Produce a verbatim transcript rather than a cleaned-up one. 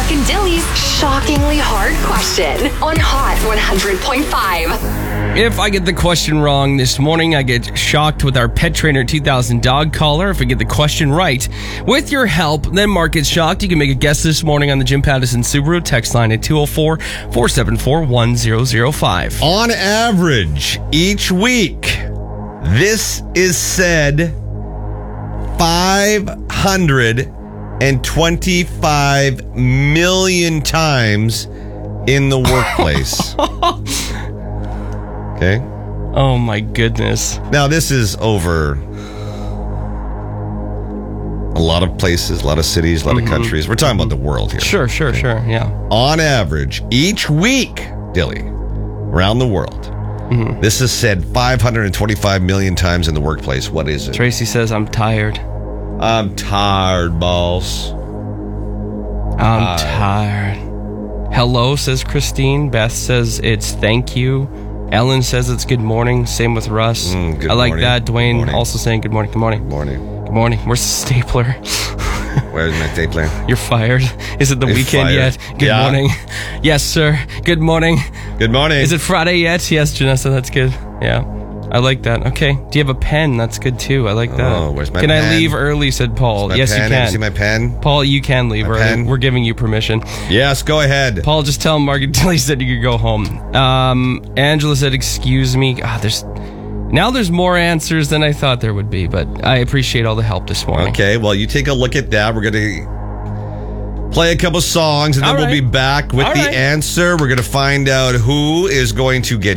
Mark and Dilly's shockingly hard question on Hot one hundred point five. If I get the question wrong this morning, I get shocked with our Pet Trainer two thousand dog collar. If I get the question right, with your help, then Mark gets shocked. You can make a guess this morning on the Jim Pattison Subaru text line at two oh four, four seven four, one oh oh five. On average, each week, this is said five hundred twenty-five million times in the workplace. Okay? Oh my goodness. Now, this is over a lot of places, a lot of cities, a lot Mm-hmm. of countries. We're talking about the world here. Sure, sure, Okay? sure, yeah. On average, each week, Dilly, around the world, Mm-hmm. this is said five hundred twenty-five million times in the workplace. What is it? Tracy says, I'm tired. I'm tired, boss. I'm tired. Hello, says Christine. Beth says it's thank you. Ellen says it's good morning. Same with Russ. Mm, good I like morning. that. Dwayne Morning. also saying good morning. Good morning. Good morning. Good morning. Where's the stapler? Where's my stapler? You're fired. Is it the You're weekend fired. yet? Good Yeah. morning. Yes, sir. Good morning. Good morning. Is it Friday yet? Yes, Janessa. That's good. Yeah. I like that. Okay. Do you have a pen? That's good too. I like that. Oh, where's my Can I pen? leave early? Said Paul. My Yes, pen? you Have can. you see my pen? Paul, you can leave My early. pen? We're giving you permission. Yes, go ahead. Paul, just tell Margaret Tilly said you could go home. Um, Angela said, excuse me. Ah, there's now there's more answers than I thought there would be, but I appreciate all the help this morning. Okay, well, you take a look at that. We're going to play a couple songs, and then All we'll right. be back with All the right. answer. We're going to find out who is going to get